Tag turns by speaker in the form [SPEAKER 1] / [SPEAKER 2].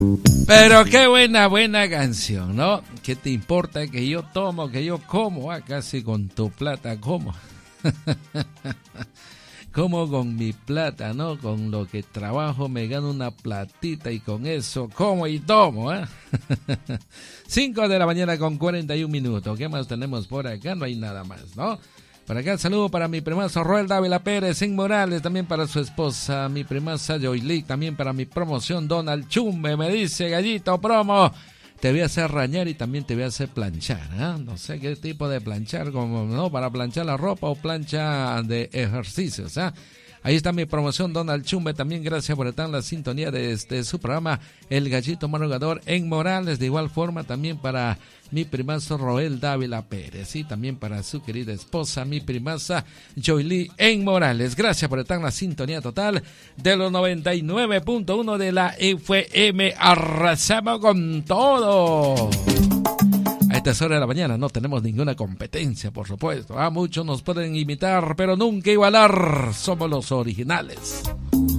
[SPEAKER 1] Pero qué buena canción, ¿no? ¿Qué te importa que yo tomo, que yo como? Casi con tu plata, ¿cómo? Como con mi plata, ¿no? Con lo que trabajo me gano una platita y con eso como y tomo, ¿eh? 5 de la mañana con 41 minutos. ¿Qué más tenemos por acá? No hay nada más, ¿no? Por acá el saludo para mi primazo Roel Dávila Pérez en Morales, también para su esposa, mi primaza Joyly, también para mi promoción Donald Chumbe, me dice Gallito Promo, te voy a hacer rañar y también te voy a hacer planchar, ¿eh? No sé qué tipo de planchar, como no, para planchar la ropa o plancha de ejercicios, ¿eh? Ahí está mi promoción Donald Chumbe, también gracias por estar en la sintonía de su programa El Gallito Madrugador en Morales, de igual forma también para mi primazo Roel Dávila Pérez y también para su querida esposa, mi primaza Joyly en Morales. Gracias por estar en la sintonía total de los 99.1 de la FM. Arrasamos con todo. A esta hora de la mañana no tenemos ninguna competencia, por supuesto. Muchos nos pueden imitar, pero nunca igualar. Somos los originales.